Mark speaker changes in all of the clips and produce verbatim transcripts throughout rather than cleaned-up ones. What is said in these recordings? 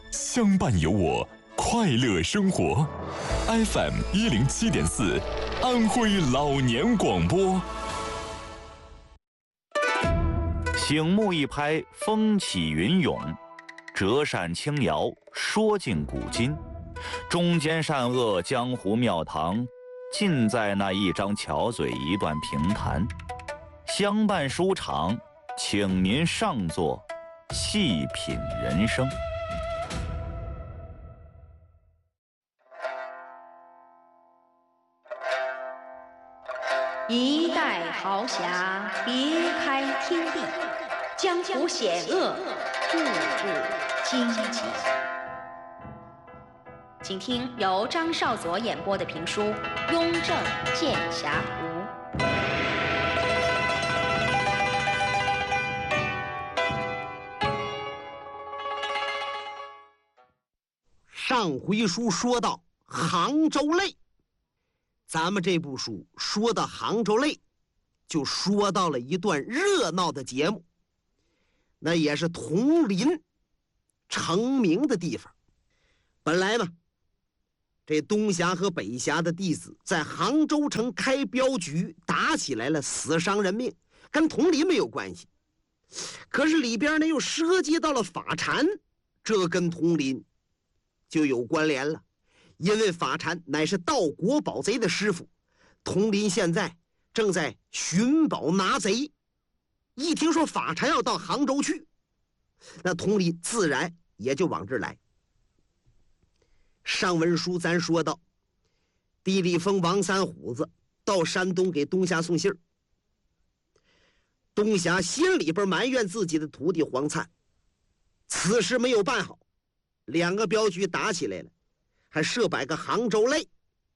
Speaker 1: 相伴有我，快乐生活。F M 一零七点四，安徽老年广播。
Speaker 2: 醒目一拍，风起云涌；折扇轻摇，说尽古今。中间善恶，江湖庙堂，尽在那一张巧嘴，一段评弹。相伴书场，请您上座，细品人生。
Speaker 3: 一代豪侠，别开天地，江湖险恶，步步荆棘。请听由张少佐演播的评书《雍正剑侠图》。
Speaker 4: 上回书说到杭州泪，咱们这部书说到杭州泪，就说到了一段热闹的节目，那也是铜陵成名的地方。本来嘛，这东峡和北峡的弟子在杭州城开镖局打起来了，死伤人命，跟铜陵没有关系。可是里边呢又涉及到了法禅，这跟铜陵就有关联了。因为法禅乃是盗国宝贼的师傅，铜陵现在正在寻宝拿贼，一听说法禅要到杭州去，那铜陵自然也就往这儿来。上文书咱说到，地理峰王三虎子到山东给东峡送信儿，东峡心里边埋怨自己的徒弟黄灿，此事没有办好，两个镖局打起来了，还设摆个杭州泪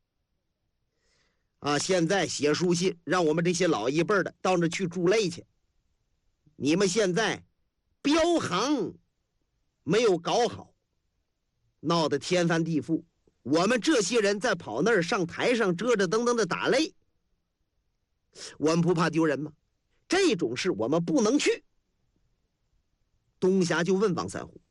Speaker 4: 啊！现在写书信让我们这些老一辈的到那去驻泪去。你们现在镖行没有搞好，闹得天翻地覆，我们这些人在跑那儿上台上遮着登登的打擂，我们不怕丢人吗？这种事我们不能去。东峡就问王三虎，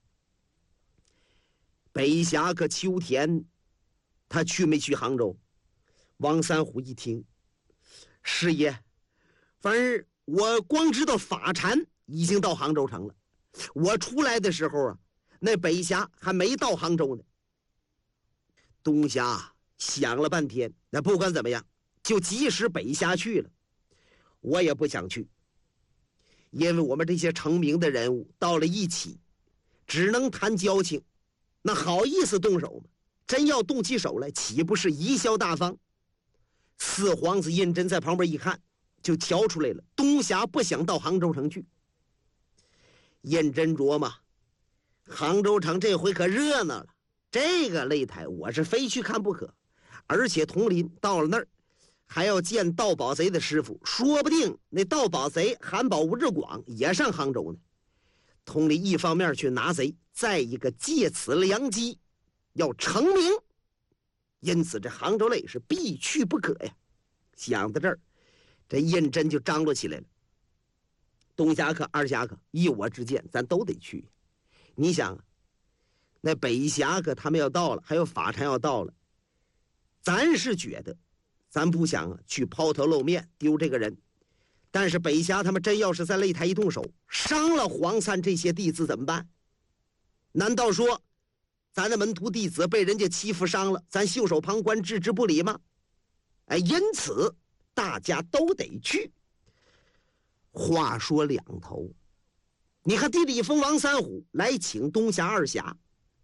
Speaker 4: 北峡和秋田他去没去杭州？王三虎一听，师爷，反正我光知道法禅已经到杭州城了，我出来的时候啊，那北峡还没到杭州呢。东峡想了半天，那不管怎么样，就即使北峡去了，我也不想去，因为我们这些成名的人物到了一起，只能谈交情，那好意思动手吗？真要动起手来，岂不是贻笑大方？四皇子胤禛在旁边一看，就瞧出来了，东峡不想到杭州城去。胤禛琢磨，杭州城这回可热闹了，这个擂台我是非去看不可。而且铜陵到了那儿，还要见盗宝贼的师傅，说不定那盗宝贼韩宝吴志广也上杭州呢。铜陵一方面去拿贼，再一个借此良机要成名，因此这杭州擂是必去不可呀。想到这儿，这胤禛就张罗起来了。东峡客二峡客依我之见，咱都得去。你想啊，那北峡客他们要到了，还有法禅要到了，咱是觉得咱不想啊去抛头露面丢这个人，但是北峡他们真要是在擂台一动手，伤了黄灿这些弟子怎么办？难道说咱的门徒弟子被人家欺负伤了，咱袖手旁观置之不理吗？哎，因此大家都得去。话说两头，你看地理峰王三虎来请东峡二峡，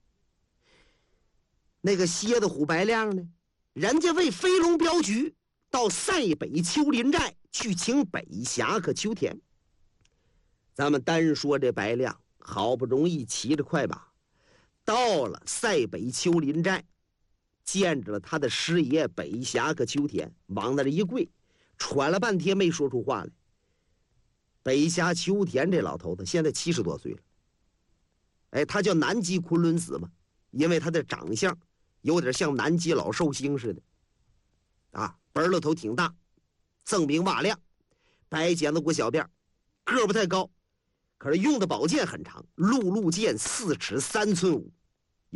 Speaker 4: 那个蝎子虎白亮呢，人家为飞龙镖局到塞北丘陵寨去请北峡和秋田。咱们单说这白亮好不容易骑着快马到了塞北丘陵寨，见着了他的师爷北峡和秋田，往那儿一跪，喘了半天没说出话来。北峡秋田这老头子现在七十多岁了，哎，他叫南极昆仑子嘛，因为他的长相有点像南极老寿星似的，啊，本了头挺大，锃明瓦亮，白剪子骨小辫，个儿不太高，可是用的宝剑很长，碌碌剑四尺三寸五，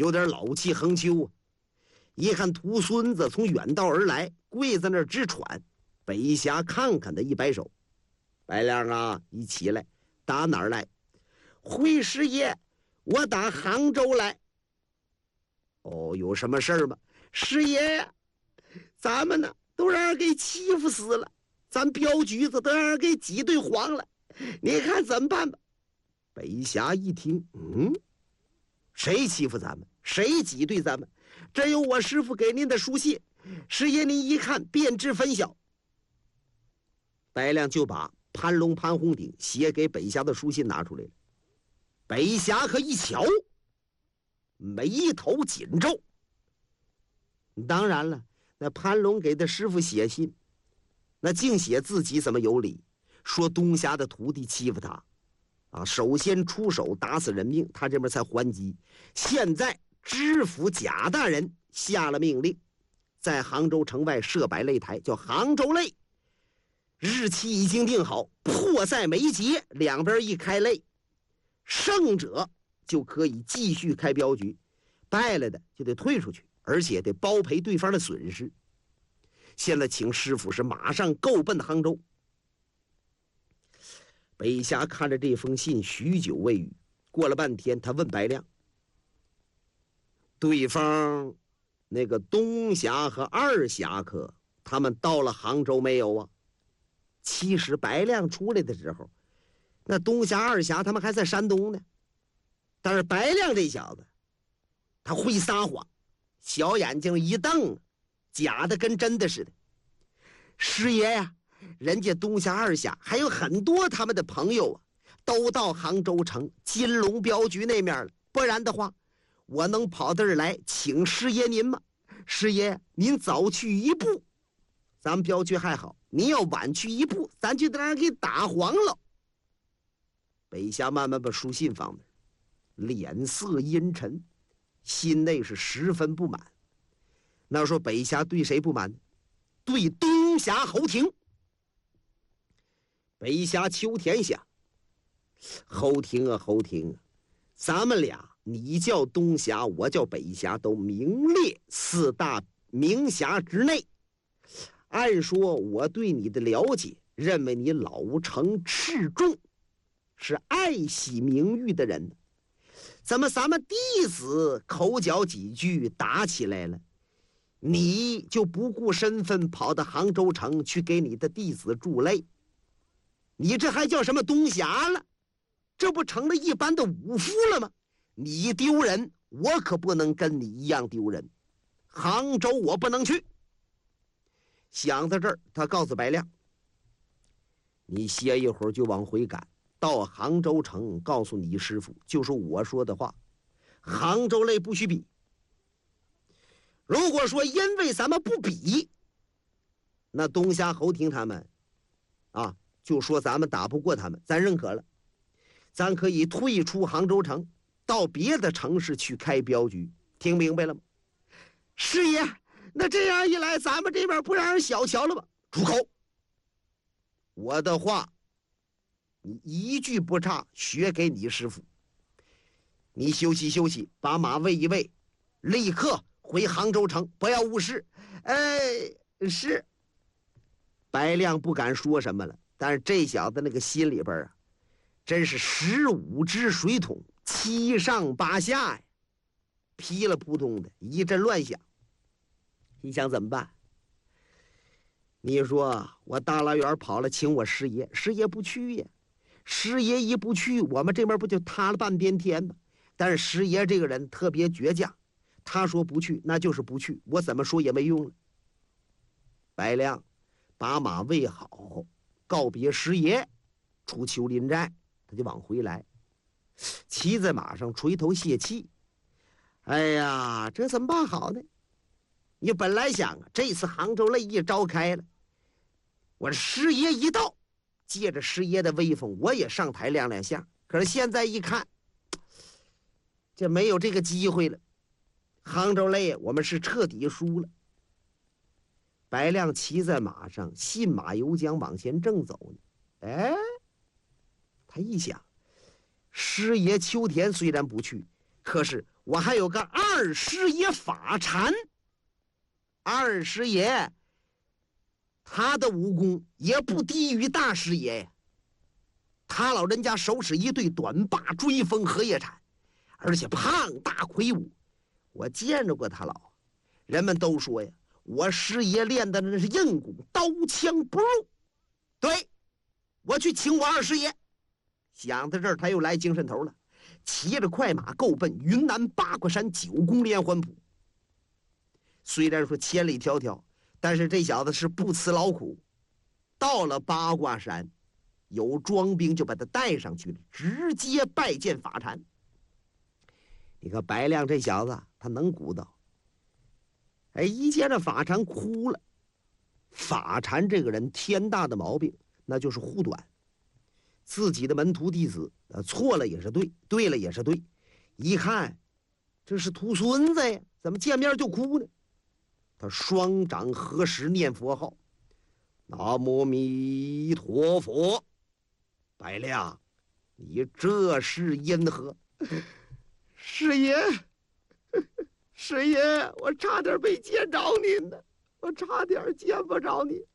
Speaker 4: 有点老气横秋啊。一看徒孙子从远道而来，跪在那儿直喘。北侠看看他，一摆手：“白亮啊，你起来，打哪儿来？”“回师爷，我打杭州来。”“哦，有什么事儿吗？”“师爷呀，咱们呢都让人给欺负死了，咱镖局子都让人给挤兑黄了，你看怎么办吧？”北侠一听，嗯，谁欺负咱们？谁挤兑咱们？这有我师傅给您的书信，师爷您一看便知分晓。白亮就把潘龙潘红顶写给北侠的书信拿出来了。北侠可一瞧，眉头紧皱。当然了，那潘龙给他师傅写信，那净写自己怎么有理，说东侠的徒弟欺负他啊，首先出手打死人命，他这边才还击。现在知府贾大人下了命令，在杭州城外设摆擂台，叫杭州擂，日期已经定好，迫在眉睫，两边一开擂，胜者就可以继续开镖局，败了的就得退出去，而且得包赔对方的损失。现在请师傅是马上够奔杭州。北侠看着这封信，许久未语。过了半天，他问白亮：“对方那个东侠和二侠客，他们到了杭州没有啊？”其实白亮出来的时候，那东侠二侠他们还在山东呢。但是白亮这小子，他会撒谎，小眼睛一瞪，假的跟真的似的。“师爷呀，人家东侠二侠还有很多他们的朋友啊，都到杭州城金龙镖局那面了。不然的话，我能跑这儿来请师爷您吗？师爷您早去一步，咱们镖局还好，您要晚去一步，咱就得让人给打黄了。”北侠慢慢把书信放那儿，脸色阴沉，心内是十分不满。那说北侠对谁不满？对东侠侯廷。北侠秋田想：侯廷啊侯廷啊，咱们俩你叫东侠，我叫北侠，都名列四大名侠之内。按说我对你的了解，认为你老成持重，是爱惜名誉的人，怎么咱们弟子口角几句打起来了，你就不顾身份跑到杭州城去给你的弟子助擂？你这还叫什么东侠了？这不成了一般的武夫了吗？你丢人，我可不能跟你一样丢人。杭州我不能去。想到这儿，他告诉白亮：“你歇一会儿就往回赶，到杭州城告诉你师傅，就说我说的话，杭州擂不许比。如果说因为咱们不比，那东侠侯廷他们啊，就说咱们打不过他们，咱认可了，咱可以退出杭州城，到别的城市去开镖局。听明白了吗？”“师爷，那这样一来，咱们这边不让人小瞧了吧？”“出口！我的话你一句不差学给你师傅。你休息休息，把马喂一喂，立刻回杭州城，不要误事。”“哎，是。”白亮不敢说什么了，但是这小子那个心里边啊，真是十五只水桶七上八下呀，噼里扑通的一阵乱响。你想怎么办？你说我大老远跑了请我师爷，师爷不去呀，师爷一不去，我们这边不就塌了半边天吗？但是师爷这个人特别倔强，他说不去那就是不去，我怎么说也没用了。白亮把马喂好，告别师爷，出丘陵寨，他就往回来，骑在马上垂头泄气。哎呀，这怎么办好呢？你本来想啊，这次杭州擂一召开了，我师爷一到，借着师爷的威风，我也上台亮亮相。可是现在一看，这没有这个机会了，杭州擂我们是彻底输了。白亮骑在马上，信马由缰往前正走呢。哎，他一想，师爷秋田虽然不去， 可是我还有个二师爷法禅，二师爷他的武功也不低于大师爷呀。他老人家手持一对短把追风荷叶铲，而且胖大魁梧。我见着过他老，人们都说呀，我师爷练的那是硬骨，刀枪不入。对，我去请我二师爷。想到这儿，他又来精神头了，骑着快马够奔云南八卦山九宫连环谱。虽然说千里迢迢，但是这小子是不辞劳苦。到了八卦山，有庄兵就把他带上去了，直接拜见法禅。你看白亮这小子，他能鼓捣。哎，一见着法禅哭了。法禅这个人天大的毛病，那就是护短。自己的门徒弟子，呃，错了也是对，对了也是对。一看，这是徒孙子呀，怎么见面就哭呢？他双掌合十念佛号，南无弥陀佛。白亮，你这是因何？师爷，师爷，我差点没见着您呢，我差点见不着你。